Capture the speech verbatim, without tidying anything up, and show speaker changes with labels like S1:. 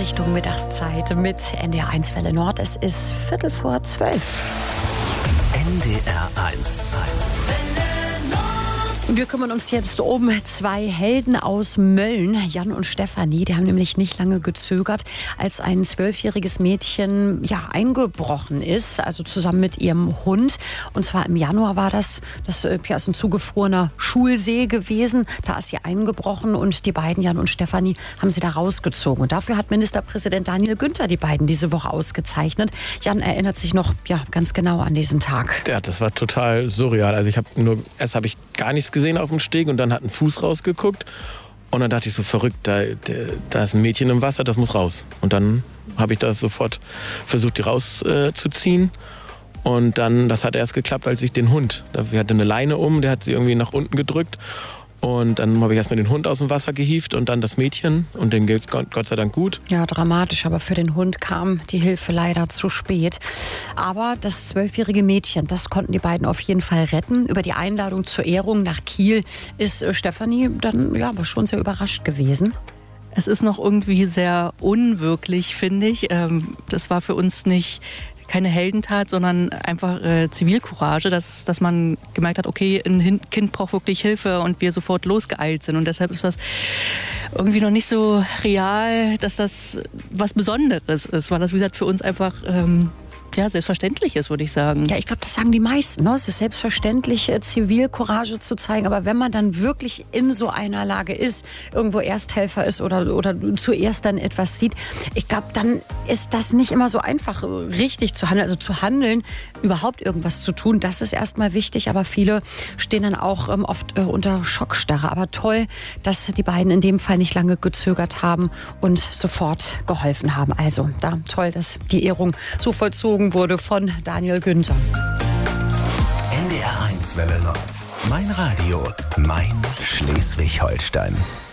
S1: Richtung Mittagszeit mit N D R eins Welle Nord. Es ist Viertel vor zwölf.
S2: N D R eins.
S1: Wir kümmern uns jetzt um zwei Helden aus Mölln, Jan und Stefanie. Die haben nämlich nicht lange gezögert, als ein zwölfjähriges Mädchen ja, eingebrochen ist, also zusammen mit ihrem Hund. Und zwar im Januar war das. Das ja, ist ein zugefrorener Schulsee gewesen. Da ist sie eingebrochen und die beiden, Jan und Stefanie, haben sie da rausgezogen. Und dafür hat Ministerpräsident Daniel Günther die beiden diese Woche ausgezeichnet. Jan erinnert sich noch ja, ganz genau an diesen Tag.
S3: Ja, das war total surreal. Also ich habe nur, erst habe ich gar nichts gesehen auf dem Steg und dann hat ein Fuß rausgeguckt und dann dachte ich so, verrückt, da, da ist ein Mädchen im Wasser, das muss raus. Und dann habe ich da sofort versucht, die rauszuziehen. Äh, und dann, das hat erst geklappt, als ich den Hund, wir hatten eine Leine um, der hat sie irgendwie nach unten gedrückt. Und dann habe ich erstmal den Hund aus dem Wasser gehievt und dann das Mädchen. Und denen geht's Gott sei Dank gut.
S1: Ja, dramatisch, aber für den Hund kam die Hilfe leider zu spät. Aber das zwölfjährige Mädchen, das konnten die beiden auf jeden Fall retten. Über die Einladung zur Ehrung nach Kiel ist Stefanie dann ja, aber schon sehr überrascht gewesen.
S4: Es ist noch irgendwie sehr unwirklich, finde ich. Das war für uns nicht keine Heldentat, sondern einfach äh, Zivilcourage, dass, dass man gemerkt hat, okay, ein Kind braucht wirklich Hilfe und wir sofort losgeeilt sind. Und deshalb ist das irgendwie noch nicht so real, dass das was Besonderes ist, weil das, wie gesagt, für uns einfach ähm, ja, selbstverständlich ist, würde ich sagen.
S1: Ja, ich glaube, das sagen die meisten. Ne? Es ist selbstverständlich, Zivilcourage zu zeigen. Aber wenn man dann wirklich in so einer Lage ist, irgendwo Ersthelfer ist oder, oder zuerst dann etwas sieht, ich glaube, dann ist das nicht immer so einfach, richtig zu handeln. Also zu handeln, überhaupt irgendwas zu tun, das ist erstmal wichtig. Aber viele stehen dann auch ähm, oft äh, unter Schockstarre. Aber toll, dass die beiden in dem Fall nicht lange gezögert haben und sofort geholfen haben. Also da toll, dass die Ehrung so vollzogen wurde von Daniel Günther.
S2: N D R eins Welle Nord. Mein Radio, mein Schleswig-Holstein.